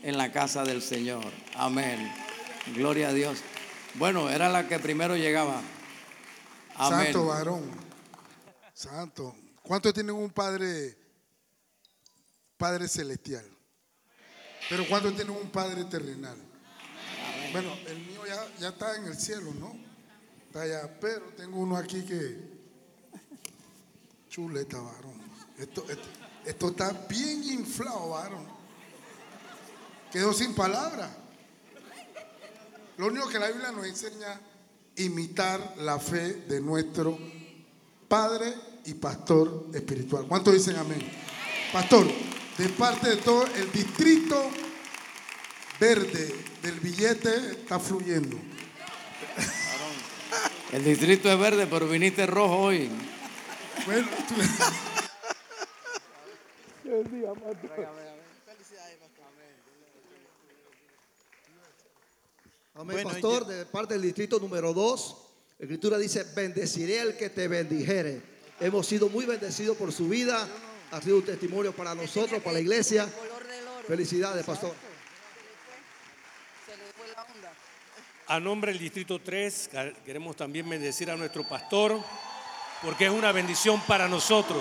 en la casa del Señor. Amén. Gloria a Dios. Bueno, era la que primero llegaba. Amén. Santo varón. Santo. ¿Cuántos tienen un Padre celestial? Pero ¿cuántos tienen un Padre terrenal? Bueno, el mío ya está en el cielo, ¿no? Está allá, pero tengo uno aquí que chuleta, varón. Esto está bien inflado, varón. Quedó sin palabras. Lo único que la Biblia nos enseña, imitar la fe de nuestro Padre y Pastor espiritual. ¿Cuántos dicen amén? Pastor, de parte de todo el distrito verde del billete está fluyendo. El distrito es verde, pero viniste rojo hoy. Bueno, Amén, bueno, pastor, de parte del distrito número 2, la escritura dice: bendeciré al que te bendijere. Hemos sido muy bendecidos por su vida. Ha sido un testimonio para nosotros, para la iglesia. Felicidades, pastor. A nombre del distrito 3 queremos también bendecir a nuestro pastor, porque es una bendición para nosotros.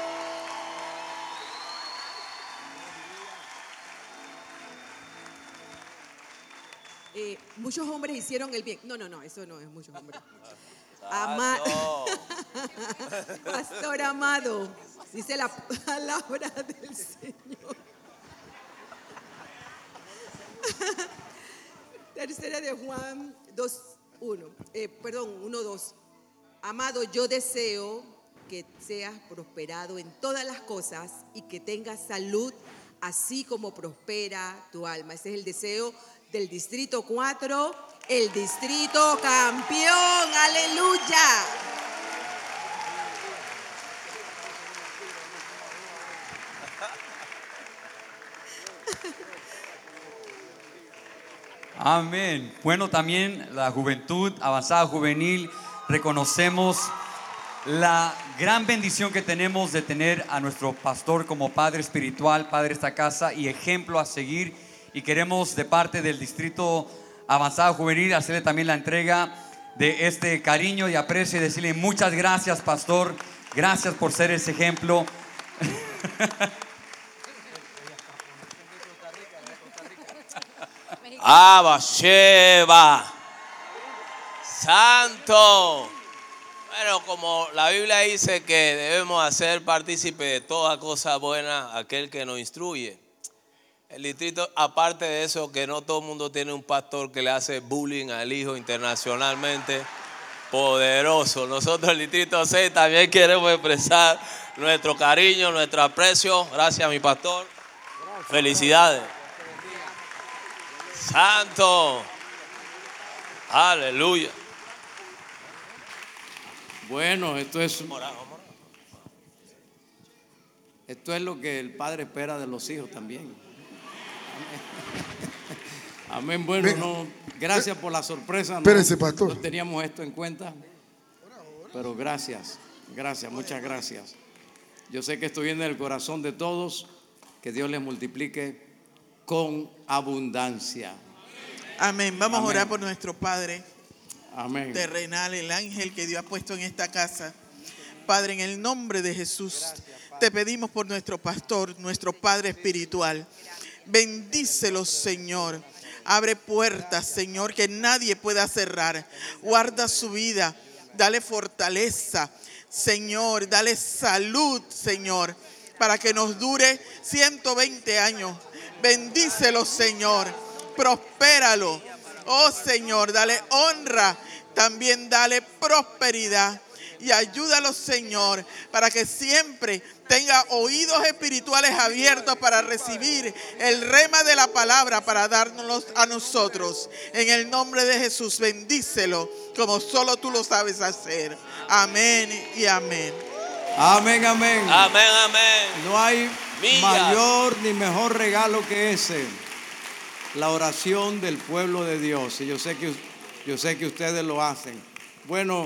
Muchos hombres hicieron el bien. No, eso no es muchos hombres. Pastor amado, dice la palabra del Señor. Tercera de Juan 1:2. Amado, yo deseo que seas prosperado en todas las cosas y que tengas salud, así como prospera tu alma. Ese es el deseo del distrito 4, el distrito campeón. Aleluya. Amén. Bueno, también la juventud, avanzada juvenil, reconocemos la gran bendición que tenemos de tener a nuestro pastor como padre espiritual, padre de esta casa y ejemplo a seguir. Y queremos, de parte del distrito avanzada juvenil, hacerle también la entrega de este cariño y aprecio y decirle muchas gracias, pastor. Gracias por ser ese ejemplo. Abba Sheba, Santo. Bueno, como la Biblia dice que debemos hacer partícipe de toda cosa buena aquel que nos instruye. El distrito, aparte de eso, que no todo el mundo tiene un pastor que le hace bullying al hijo internacionalmente poderoso. Nosotros, el distrito 6, también queremos expresar nuestro cariño, nuestro aprecio. Gracias, mi pastor. Felicidades. Santo. Aleluya. Bueno, esto es lo que el padre espera de los hijos también. Amén. Bueno, no, gracias por la sorpresa. Espérese, pastor. No teníamos esto en cuenta, pero gracias, muchas gracias. Yo sé que esto viene del corazón de todos. Que Dios les multiplique con abundancia. Amén. Vamos Amén. a orar por nuestro Padre Amén. terrenal, el ángel que Dios ha puesto en esta casa. Padre, en el nombre de Jesús, te pedimos por nuestro pastor, nuestro Padre espiritual. Bendícelo, Señor. Abre puertas, Señor, que nadie pueda cerrar. Guarda su vida. Dale fortaleza, Señor. Dale salud, Señor, para que nos dure 120 años. Bendícelo, Señor. Prospéralo. Oh, Señor, dale honra. También dale prosperidad. Y ayúdalo, Señor, para que siempre tenga oídos espirituales abiertos para recibir el rema de la palabra para dárnoslos a nosotros. En el nombre de Jesús, bendícelo como solo tú lo sabes hacer. Amén y amén. Amén, amén. Amén, amén. No hay mayor ni mejor regalo que ese. La oración del pueblo de Dios. Y yo sé que ustedes lo hacen. Bueno,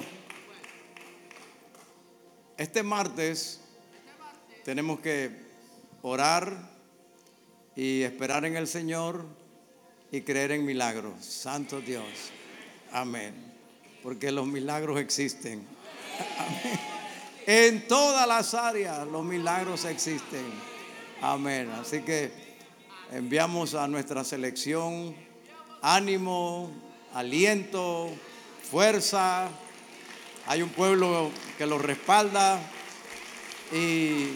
este martes tenemos que orar y esperar en el Señor y creer en milagros. Santo Dios. Amén. Porque los milagros existen. Amén. En todas las áreas los milagros existen. Amén. Así que enviamos a nuestra selección ánimo, aliento, fuerza. Hay un pueblo que los respalda y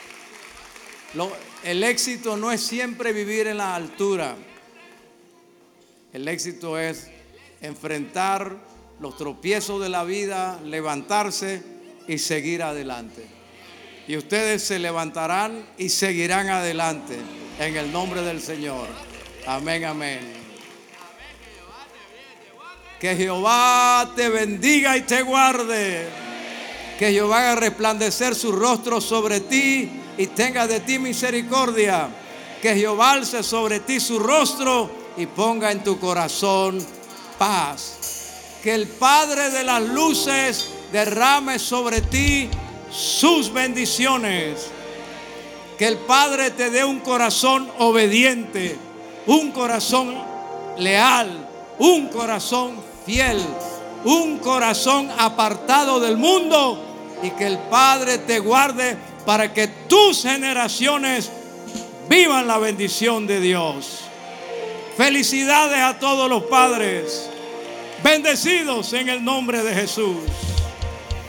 el éxito no es siempre vivir en la altura. El éxito es enfrentar los tropiezos de la vida, levantarse y seguir adelante. Y ustedes se levantarán y seguirán adelante en el nombre del Señor. Amén, amén. Que Jehová te bendiga y te guarde. Que Jehová haga resplandecer su rostro sobre ti y tenga de ti misericordia. Que Jehová alce sobre ti su rostro y ponga en tu corazón paz. Que el Padre de las luces derrame sobre ti sus bendiciones. Que el Padre te dé un corazón obediente, un corazón leal, un corazón fiel, un corazón apartado del mundo, y que el Padre te guarde para que tus generaciones vivan la bendición de Dios. Felicidades a todos los padres, bendecidos en el nombre de Jesús.